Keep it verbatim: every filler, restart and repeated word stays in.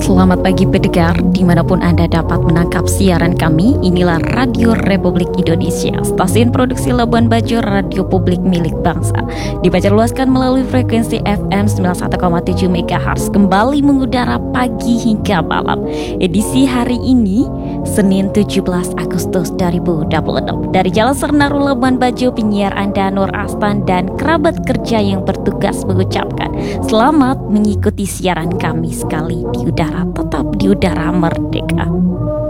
Selamat pagi pendengar, dimanapun Anda dapat menangkap siaran kami. Inilah Radio Republik Indonesia, stasiun produksi Labuan Bajo, radio publik milik bangsa. Dibaca luaskan melalui frekuensi F M sembilan puluh satu koma tujuh megahertz, kembali mengudara pagi hingga malam. Edisi hari ini, Senin tujuh belas Agustus dua ribu dua puluh enam. Dari Jalan Sernaru Labuan Bajo, penyiar Anda Nur Astan dan kerabat kerja yang bertugas mengucapkan selamat mengikuti siaran kami sekali di udara, tetap di udara merdeka.